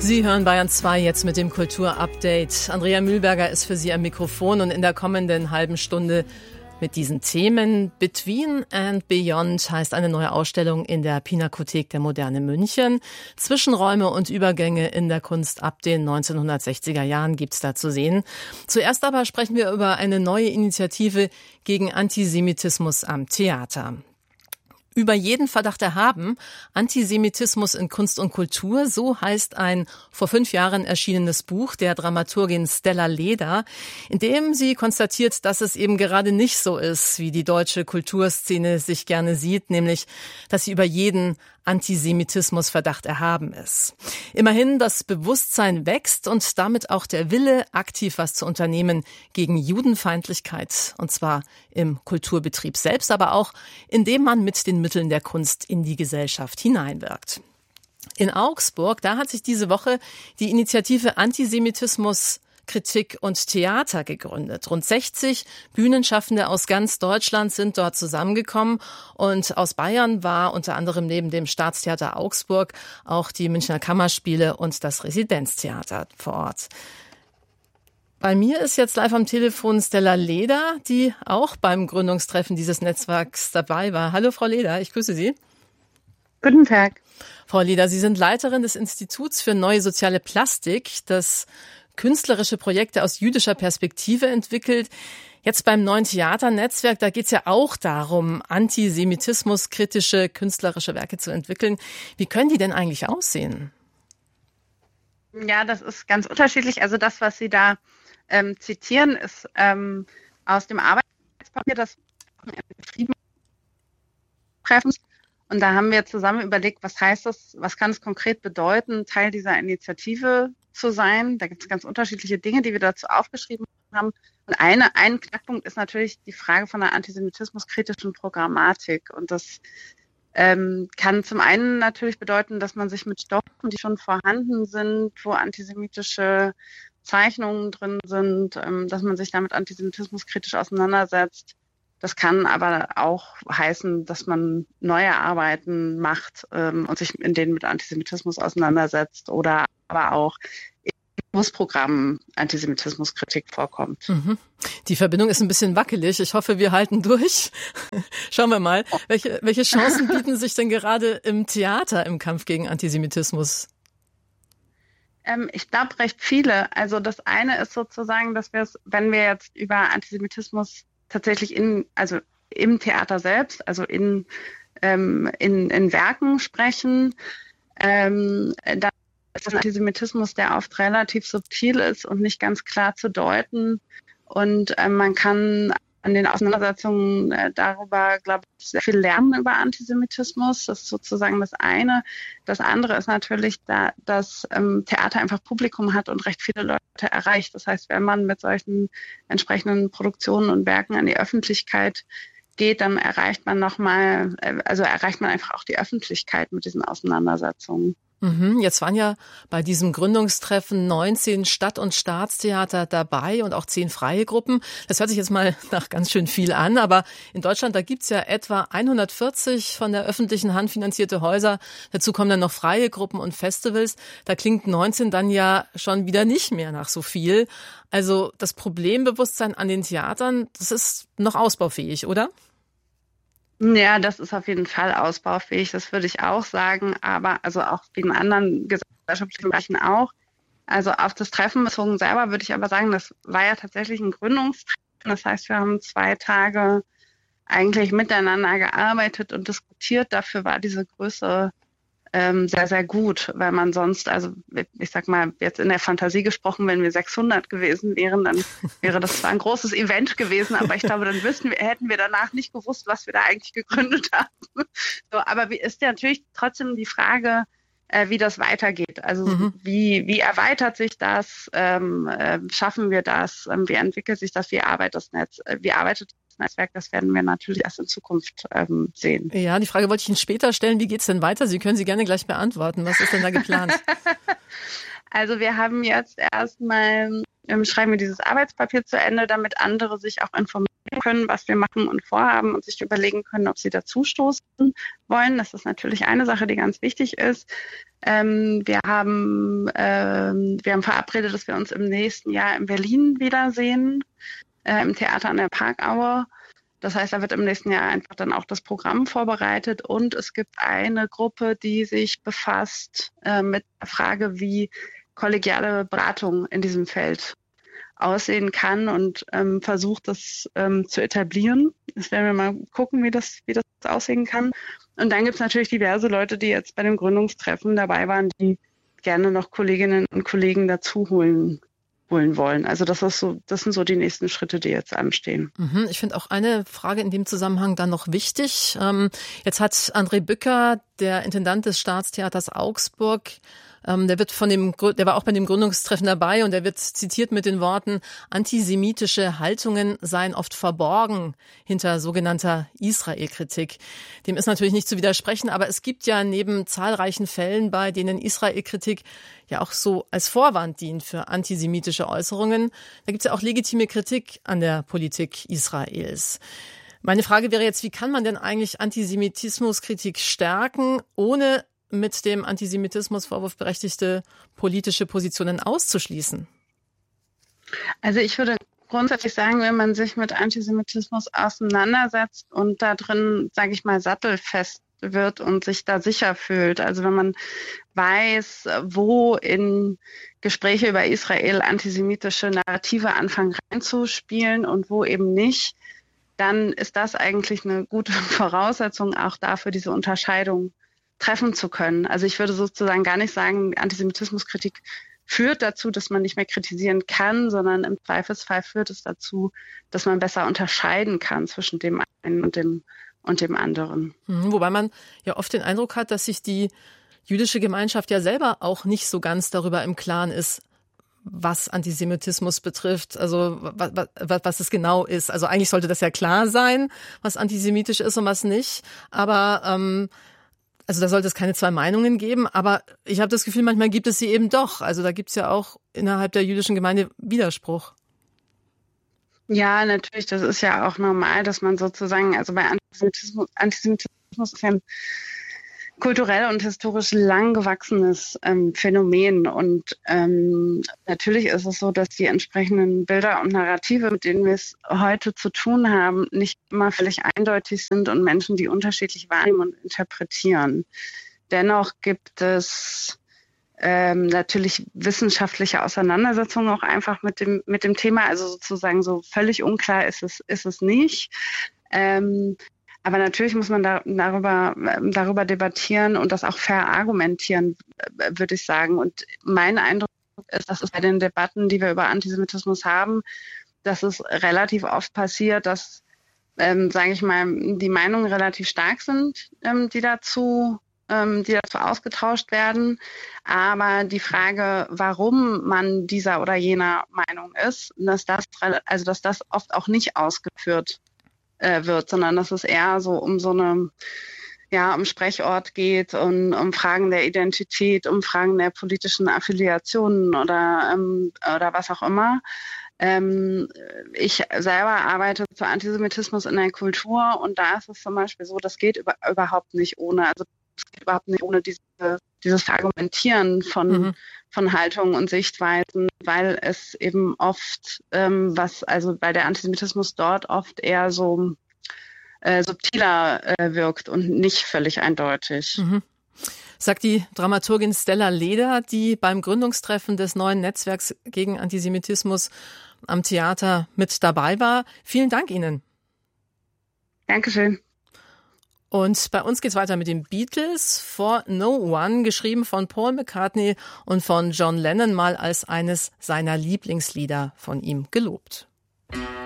Sie hören Bayern 2 jetzt mit dem Kulturupdate. Andrea Mühlberger ist für Sie am Mikrofon und in der kommenden halben Stunde mit diesen Themen. Between and Beyond heißt eine neue Ausstellung in der Pinakothek der Moderne München. Zwischenräume und Übergänge in der Kunst ab den 1960er Jahren gibt's da zu sehen. Zuerst aber sprechen wir über eine neue Initiative gegen Antisemitismus am Theater. Über jeden Verdacht erhaben, Antisemitismus in Kunst und Kultur, so heißt ein vor 5 Jahren erschienenes Buch der Dramaturgin Stella Leder, in dem sie konstatiert, dass es eben gerade nicht so ist, wie die deutsche Kulturszene sich gerne sieht, nämlich, dass sie über jeden Antisemitismusverdacht erhaben ist. Immerhin, das Bewusstsein wächst und damit auch der Wille, aktiv was zu unternehmen gegen Judenfeindlichkeit, und zwar im Kulturbetrieb selbst, aber auch indem man mit den Mitteln der Kunst in die Gesellschaft hineinwirkt. In Augsburg, da hat sich diese Woche die Initiative Antisemitismus Kritik und Theater gegründet. Rund 60 Bühnenschaffende aus ganz Deutschland sind dort zusammengekommen und aus Bayern war unter anderem neben dem Staatstheater Augsburg auch die Münchner Kammerspiele und das Residenztheater vor Ort. Bei mir ist jetzt live am Telefon Stella Leder, die auch beim Gründungstreffen dieses Netzwerks dabei war. Hallo Frau Leder, ich grüße Sie. Guten Tag. Frau Leder, Sie sind Leiterin des Instituts für neue soziale Plastik, das künstlerische Projekte aus jüdischer Perspektive entwickelt. Jetzt beim neuen Theaternetzwerk, da geht es ja auch darum, antisemitismuskritische künstlerische Werke zu entwickeln. Wie können die denn eigentlich aussehen? Ja, das ist ganz unterschiedlich. Also das, was Sie da zitieren, ist aus dem Arbeitspapier, das beschrieben Treffens. Und da haben wir zusammen überlegt, was heißt das, was kann es konkret bedeuten, Teil dieser Initiative zu sein. Da gibt es ganz unterschiedliche Dinge, die wir dazu aufgeschrieben haben. Und ein Knackpunkt ist natürlich die Frage von der antisemitismuskritischen Programmatik. Und das kann zum einen natürlich bedeuten, dass man sich mit Stoffen, die schon vorhanden sind, wo antisemitische Zeichnungen drin sind, dass man sich damit antisemitismuskritisch auseinandersetzt. Das kann aber auch heißen, dass man neue Arbeiten macht und sich in denen mit Antisemitismus auseinandersetzt oder aber auch in Kursprogrammen Antisemitismuskritik vorkommt. Mhm. Die Verbindung ist ein bisschen wackelig. Ich hoffe, wir halten durch. Schauen wir mal. Welche Chancen bieten sich denn gerade im Theater im Kampf gegen Antisemitismus? Ich glaube, recht viele. Also das eine ist sozusagen, dass wenn wir jetzt über Antisemitismus tatsächlich im Theater selbst, also in Werken sprechen, dann ist das Antisemitismus, der oft relativ subtil ist und nicht ganz klar zu deuten. Und man kann an den Auseinandersetzungen darüber, glaube ich, sehr viel lernen über Antisemitismus. Das ist sozusagen das eine. Das andere ist natürlich, dass Theater einfach Publikum hat und recht viele Leute erreicht. Das heißt, wenn man mit solchen entsprechenden Produktionen und Werken an die Öffentlichkeit geht, dann erreicht man einfach auch die Öffentlichkeit mit diesen Auseinandersetzungen. Jetzt waren ja bei diesem Gründungstreffen 19 Stadt- und Staatstheater dabei und auch 10 freie Gruppen. Das hört sich jetzt mal nach ganz schön viel an, aber in Deutschland, da gibt's ja etwa 140 von der öffentlichen Hand finanzierte Häuser. Dazu kommen dann noch freie Gruppen und Festivals. Da klingt 19 dann ja schon wieder nicht mehr nach so viel. Also das Problembewusstsein an den Theatern, das ist noch ausbaufähig, oder? Ja, das ist auf jeden Fall ausbaufähig, das würde ich auch sagen, aber also auch in anderen gesellschaftlichen Bereichen auch. Also auf das Treffen bezogen selber würde ich aber sagen, das war ja tatsächlich ein Gründungstreffen. Das heißt, wir haben 2 Tage eigentlich miteinander gearbeitet und diskutiert. Dafür war diese Größe sehr, sehr gut, weil man sonst, also ich sag mal, jetzt in der Fantasie gesprochen, wenn wir 600 gewesen wären, dann wäre das zwar ein großes Event gewesen, aber ich glaube, dann hätten wir danach nicht gewusst, was wir da eigentlich gegründet haben. So, aber ist ja natürlich trotzdem die Frage, wie das weitergeht. Also wie erweitert sich das? Schaffen wir das? Wie entwickelt sich das? Wie arbeitet das Netzwerk? Das werden wir natürlich erst in Zukunft sehen. Ja, die Frage wollte ich Ihnen später stellen. Wie geht's denn weiter? Sie können sie gerne gleich beantworten. Was ist denn da geplant? Also wir haben jetzt erstmal, schreiben wir dieses Arbeitspapier zu Ende, damit andere sich auch informieren können, was wir machen und vorhaben und sich überlegen können, ob sie dazustoßen wollen. Das ist natürlich eine Sache, die ganz wichtig ist. Wir haben verabredet, dass wir uns im nächsten Jahr in Berlin wiedersehen, im Theater an der Parkaue. Das heißt, da wird im nächsten Jahr einfach dann auch das Programm vorbereitet und es gibt eine Gruppe, die sich befasst mit der Frage, wie kollegiale Beratung in diesem Feld aussehen kann und versucht, das zu etablieren. Das werden wir mal gucken, wie das aussehen kann. Und dann gibt es natürlich diverse Leute, die jetzt bei dem Gründungstreffen dabei waren, die gerne noch Kolleginnen und Kollegen dazu holen wollen. Also das sind so die nächsten Schritte, die jetzt anstehen. Ich finde auch eine Frage in dem Zusammenhang dann noch wichtig. Jetzt hat André Bücker, der Intendant des Staatstheaters Augsburg, der war auch bei dem Gründungstreffen dabei und er wird zitiert mit den Worten: Antisemitische Haltungen seien oft verborgen hinter sogenannter Israel-Kritik. Dem ist natürlich nicht zu widersprechen, aber es gibt ja neben zahlreichen Fällen, bei denen Israel-Kritik ja auch so als Vorwand dient für antisemitische Äußerungen, da gibt es ja auch legitime Kritik an der Politik Israels. Meine Frage wäre jetzt, wie kann man denn eigentlich Antisemitismuskritik stärken, ohne mit dem Antisemitismusvorwurf berechtigte politische Positionen auszuschließen? Also ich würde grundsätzlich sagen, wenn man sich mit Antisemitismus auseinandersetzt und da drin, sage ich mal, sattelfest wird und sich da sicher fühlt, also wenn man weiß, wo in Gespräche über Israel antisemitische Narrative anfangen reinzuspielen und wo eben nicht, dann ist das eigentlich eine gute Voraussetzung auch dafür, diese Unterscheidung treffen zu können. Also ich würde sozusagen gar nicht sagen, Antisemitismuskritik führt dazu, dass man nicht mehr kritisieren kann, sondern im Zweifelsfall führt es dazu, dass man besser unterscheiden kann zwischen dem einen und dem anderen. Wobei man ja oft den Eindruck hat, dass sich die jüdische Gemeinschaft ja selber auch nicht so ganz darüber im Klaren ist, was Antisemitismus betrifft, also was es genau ist. Also eigentlich sollte das ja klar sein, was antisemitisch ist und was nicht, aber also da sollte es keine zwei Meinungen geben, aber ich habe das Gefühl, manchmal gibt es sie eben doch. Also da gibt es ja auch innerhalb der jüdischen Gemeinde Widerspruch. Ja, natürlich, das ist ja auch normal, dass man sozusagen, also bei Antisemitismus ist ja ein kulturell und historisch lang gewachsenes Phänomen und natürlich ist es so, dass die entsprechenden Bilder und Narrative, mit denen wir es heute zu tun haben, nicht immer völlig eindeutig sind und Menschen die unterschiedlich wahrnehmen und interpretieren. Dennoch gibt es natürlich wissenschaftliche Auseinandersetzungen auch einfach mit dem Thema, also sozusagen so völlig unklar ist es nicht. Aber natürlich muss man darüber debattieren und das auch verargumentieren, würde ich sagen. Und mein Eindruck ist, dass es bei den Debatten, die wir über Antisemitismus haben, dass es relativ oft passiert, dass, sage ich mal, die Meinungen relativ stark sind, die dazu ausgetauscht werden. Aber die Frage, warum man dieser oder jener Meinung ist, dass das oft auch nicht ausgeführt wird, sondern dass es eher so um um Sprechort geht und um Fragen der Identität, um Fragen der politischen Affiliationen oder was auch immer. Ich selber arbeite zu Antisemitismus in der Kultur und da ist es zum Beispiel so, das geht überhaupt nicht ohne, also es geht überhaupt nicht ohne dieses Argumentieren von Haltungen und Sichtweisen, weil es eben oft, weil der Antisemitismus dort oft eher so subtiler wirkt und nicht völlig eindeutig. Sagt die Dramaturgin Stella Leder, die beim Gründungstreffen des neuen Netzwerks gegen Antisemitismus am Theater mit dabei war. Vielen Dank Ihnen. Dankeschön. Und bei uns geht's weiter mit den Beatles. For No One, geschrieben von Paul McCartney und von John Lennon, mal als eines seiner Lieblingslieder von ihm gelobt.